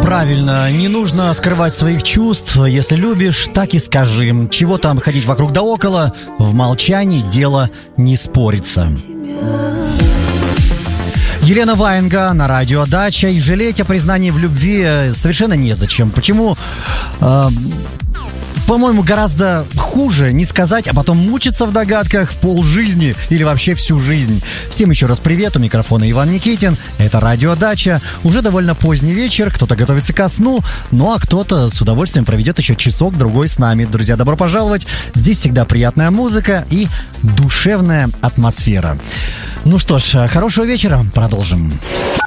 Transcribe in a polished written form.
Правильно, не нужно скрывать своих чувств. Если любишь, так и скажи. Чего там ходить вокруг да около? В молчании дело не спорится. Елена Ваенга на радио «Дача». И жалеть о признании в любви совершенно незачем. Почему? По-моему, гораздо хуже не сказать, а потом мучиться в догадках полжизни или вообще всю жизнь. Всем еще раз привет, у микрофона Иван Никитин. Это радио «Дача». Уже довольно поздний вечер, кто-то готовится ко сну, ну а кто-то с удовольствием проведет еще часок-другой с нами. Друзья, добро пожаловать. Здесь всегда приятная музыка и душевная атмосфера. Ну что ж, хорошего вечера, продолжим.